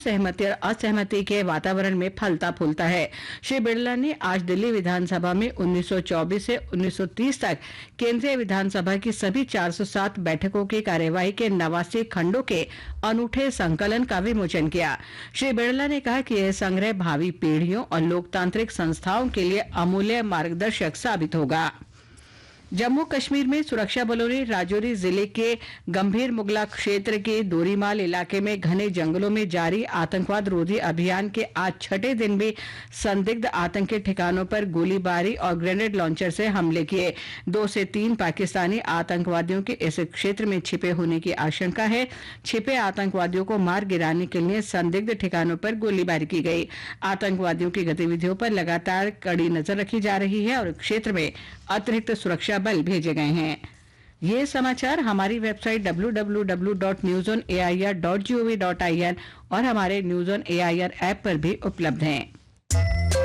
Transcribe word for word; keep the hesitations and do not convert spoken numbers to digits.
सहमति और असहमति के वातावरण में फलता फूलता है। श्री बिरला ने आज दिल्ली विधानसभा में उन्नीस सौ चौबीस से उन्नीस सौ तीस तक केंद्रीय विधानसभा की सभी चार सौ सात बैठकों की कार्यवाही के नवासी खंडों के अनूठे संकलन का विमोचन किया। श्री बिरला ने कहा कि यह संग्रह भावी पीढ़ियों और लोकतांत्रिक संस्थाओं के लिए अमूल्य मार्गदर्शक साबित होगा। जम्मू कश्मीर में सुरक्षा बलों ने राजौरी जिले के गंभीर मुगला क्षेत्र के दोरीमाल इलाके में घने जंगलों में जारी आतंकवाद रोधी अभियान के आज छठे दिन भी संदिग्ध आतंकी ठिकानों पर गोलीबारी और ग्रेनेड लॉन्चर से हमले किए। दो से तीन पाकिस्तानी आतंकवादियों के इस क्षेत्र में छिपे होने की आशंका है। छिपे आतंकवादियों को मार गिराने के लिए संदिग्ध ठिकानों पर गोलीबारी की गई। आतंकवादियों की गतिविधियों पर लगातार कड़ी नजर रखी जा रही है और क्षेत्र में अतिरिक्त सुरक्षा बल भेजे गए हैं। ये समाचार हमारी website W W W dot news on A I R dot G O V dot I N और हमारे news on A I R app पर भी उपलब्ध हैं।